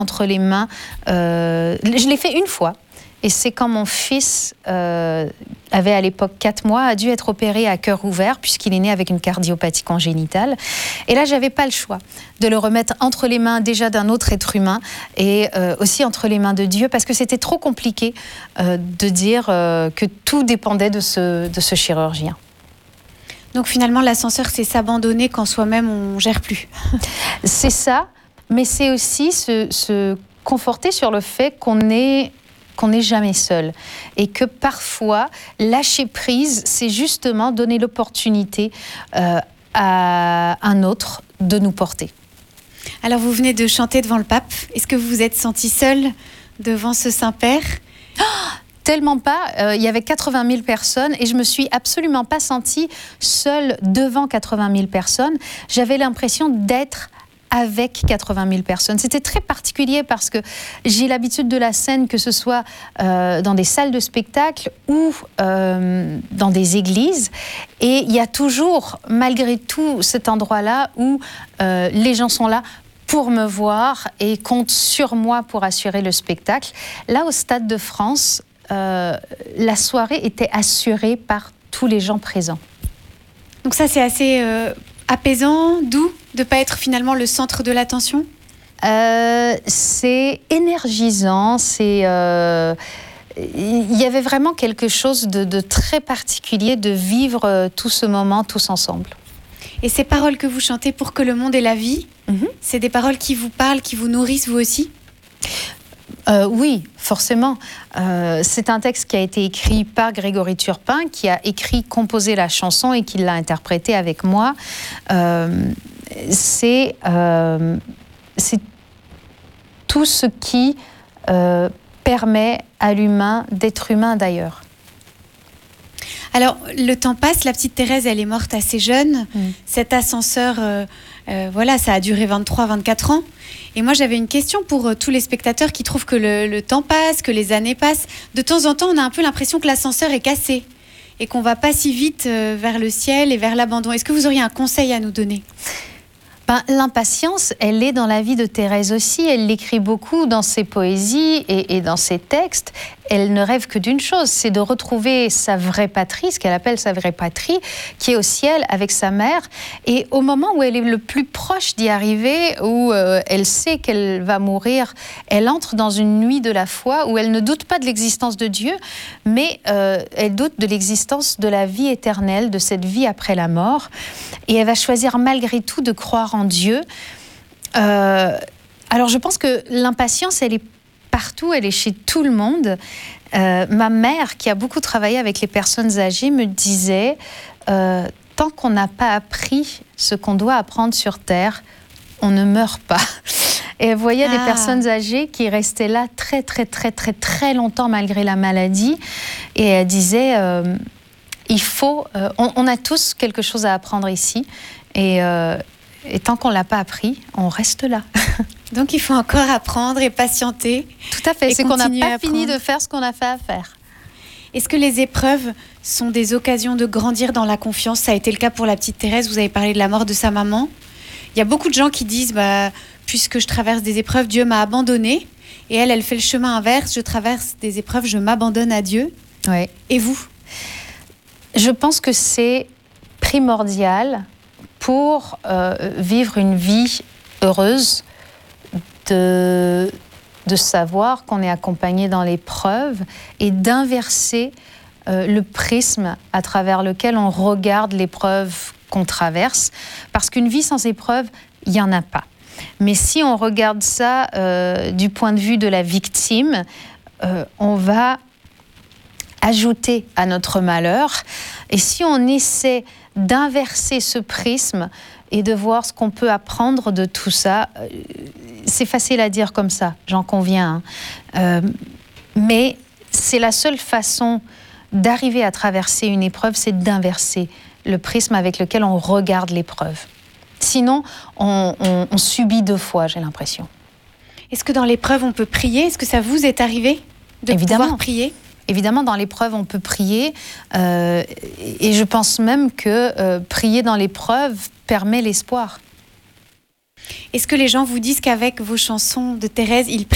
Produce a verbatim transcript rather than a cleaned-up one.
entre les mains. Euh, je l'ai fait une fois. Et c'est quand mon fils euh, avait à l'époque quatre mois, a dû être opéré à cœur ouvert puisqu'il est né avec une cardiopathie congénitale. Et là, j'avais pas le choix de le remettre entre les mains déjà d'un autre être humain et euh, aussi entre les mains de Dieu parce que c'était trop compliqué euh, de dire euh, que tout dépendait de ce, de ce chirurgien. Donc finalement, l'ascenseur, c'est s'abandonner quand soi-même on gère plus. C'est ça, mais c'est aussi se, se conforter sur le fait qu'on est qu'on n'est jamais seul et que parfois lâcher prise, c'est justement donner l'opportunité euh, à un autre de nous porter. Alors vous venez de chanter devant le pape. Est-ce que vous vous êtes senti seul devant ce Saint-Père ? Oh, tellement pas. Euh, il y avait quatre-vingt mille personnes et je me suis absolument pas sentie seule devant quatre-vingt mille personnes. J'avais l'impression d'être avec quatre-vingt mille personnes. C'était très particulier parce que j'ai l'habitude de la scène, que ce soit euh, dans des salles de spectacle ou euh, dans des églises. Et il y a toujours, malgré tout, cet endroit-là où euh, les gens sont là pour me voir et comptent sur moi pour assurer le spectacle. Là, au Stade de France, euh, la soirée était assurée par tous les gens présents. Donc ça, c'est assez euh, apaisant, doux, de ne pas être finalement le centre de l'attention ? euh, C'est énergisant, c'est... Euh, il y avait vraiment quelque chose de, de très particulier de vivre euh, tout ce moment tous ensemble. Et ces paroles que vous chantez pour que le monde ait la vie, mm-hmm. c'est des paroles qui vous parlent, qui vous nourrissent vous aussi ? Euh, oui, forcément. Euh, c'est un texte qui a été écrit par Grégory Turpin, qui a écrit, composé la chanson et qui l'a interprétée avec moi. Euh, c'est, euh, c'est tout ce qui euh, permet à l'humain d'être humain d'ailleurs. Alors, le temps passe, la petite Thérèse, elle est morte assez jeune. Mm. Cet ascenseur, euh, euh, voilà, ça a duré vingt-trois à vingt-quatre ans. Et moi, j'avais une question pour euh, tous les spectateurs qui trouvent que le, le temps passe, que les années passent. De temps en temps, on a un peu l'impression que l'ascenseur est cassé et qu'on ne va pas si vite euh, vers le ciel et vers l'abandon. Est-ce que vous auriez un conseil à nous donner ? Ben, l'impatience, elle est dans la vie de Thérèse aussi. Elle l'écrit beaucoup dans ses poésies et, et dans ses textes. Elle ne rêve que d'une chose, c'est de retrouver sa vraie patrie, ce qu'elle appelle sa vraie patrie, qui est au ciel avec sa mère. Et au moment où elle est le plus proche d'y arriver, où euh, elle sait qu'elle va mourir, elle entre dans une nuit de la foi où elle ne doute pas de l'existence de Dieu, mais euh, elle doute de l'existence de la vie éternelle, de cette vie après la mort. Et elle va choisir malgré tout de croire en Dieu. Euh, alors je pense que l'impatience, elle est partout, elle est chez tout le monde. Euh, ma mère, qui a beaucoup travaillé avec les personnes âgées, me disait euh, tant qu'on n'a pas appris ce qu'on doit apprendre sur Terre, on ne meurt pas. Et elle voyait ah. des personnes âgées qui restaient là très, très, très, très, très longtemps malgré la maladie. Et elle disait euh, il faut, euh, on, on a tous quelque chose à apprendre ici. Et, euh, et tant qu'on ne l'a pas appris, on reste là. Donc il faut encore apprendre et patienter. Tout à fait, c'est qu'on n'a pas fini de faire ce qu'on a fait à faire. Est-ce que les épreuves sont des occasions de grandir dans la confiance ? Ça a été le cas pour la petite Thérèse, vous avez parlé de la mort de sa maman. Il y a beaucoup de gens qui disent bah, puisque je traverse des épreuves, Dieu m'a abandonnée. Et elle, elle fait le chemin inverse, je traverse des épreuves, je m'abandonne à Dieu. Ouais. Et vous ? Je pense que c'est primordial pour euh, vivre une vie heureuse, de, de savoir qu'on est accompagné dans l'épreuve et d'inverser euh, le prisme à travers lequel on regarde l'épreuve qu'on traverse. Parce qu'une vie sans épreuve, il n'y en a pas. Mais si on regarde ça euh, du point de vue de la victime, euh, on va ajouter à notre malheur. Et si on essaie d'inverser ce prisme et de voir ce qu'on peut apprendre de tout ça, c'est facile à dire comme ça, j'en conviens. Hein. Euh, mais c'est la seule façon d'arriver à traverser une épreuve, c'est d'inverser le prisme avec lequel on regarde l'épreuve. Sinon, on, on, on subit deux fois, j'ai l'impression. Est-ce que dans l'épreuve, on peut prier ? Est-ce que ça vous est arrivé de Évidemment. pouvoir prier ? Évidemment, dans l'épreuve, on peut prier. Euh, et je pense même que euh, prier dans l'épreuve permet l'espoir. Est-ce que les gens vous disent qu'avec vos chansons de Thérèse, ils prient ?